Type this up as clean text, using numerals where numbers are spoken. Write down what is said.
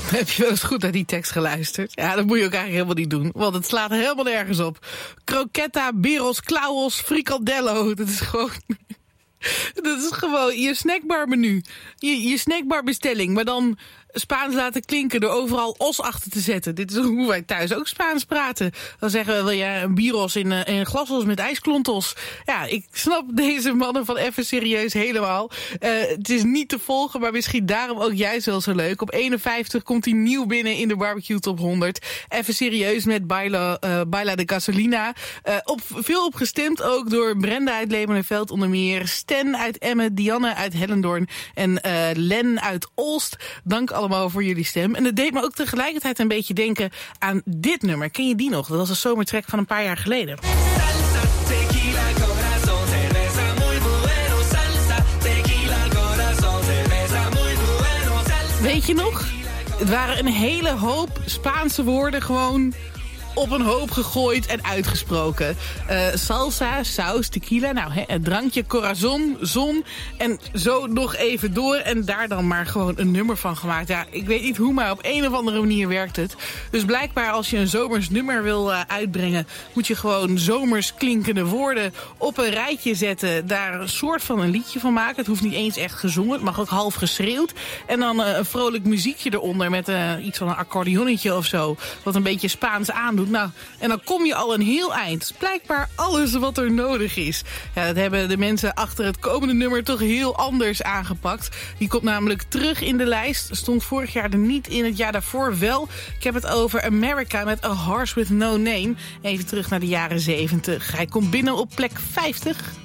Heb je wel eens goed naar die tekst geluisterd? Ja, dat moet je ook eigenlijk helemaal niet doen, want het slaat helemaal nergens op. Croqueta, Biros, Klauwels, Fricandello, dat is gewoon je snackbarmenu. Je snackbarbestelling, maar dan Spaans laten klinken door overal os achter te zetten. Dit is hoe wij thuis ook Spaans praten. Dan zeggen we, wil je een Biros in een glasos met ijsklontos? Ja, ik snap deze mannen van Even Serieus helemaal. Het is niet te volgen, maar misschien daarom ook juist wel zo leuk. Op 51 komt hij nieuw binnen in de Barbecue Top 100. Even Serieus met Baila de Gasolina. Veel opgestemd ook door Brenda uit Leeuwenveld onder meer. Sten uit Emmen, Dianne uit Hellendoorn en Len uit Olst. Dank allemaal voor jullie stem. En het deed me ook tegelijkertijd een beetje denken aan dit nummer. Ken je die nog? Dat was een zomertrack van een paar jaar geleden. Weet je nog? Het waren een hele hoop Spaanse woorden gewoon op een hoop gegooid en uitgesproken. Salsa, saus, tequila, nou, een drankje, corazon, zon en zo nog even door en daar dan maar gewoon een nummer van gemaakt. Ja, ik weet niet hoe, maar op een of andere manier werkt het. Dus blijkbaar als je een zomers nummer wil uitbrengen, moet je gewoon zomers klinkende woorden op een rijtje zetten, daar een soort van een liedje van maken. Het hoeft niet eens echt gezongen, het mag ook half geschreeuwd. En dan een vrolijk muziekje eronder met iets van een accordeonnetje of zo, wat een beetje Spaans aandoet. Nou, en dan kom je al een heel eind. Dus blijkbaar alles wat er nodig is. Ja, dat hebben de mensen achter het komende nummer toch heel anders aangepakt. Die komt namelijk terug in de lijst. Stond vorig jaar er niet in, het jaar daarvoor wel. Ik heb het over America met A Horse With No Name. Even terug naar de jaren 70. Hij komt binnen op plek 50.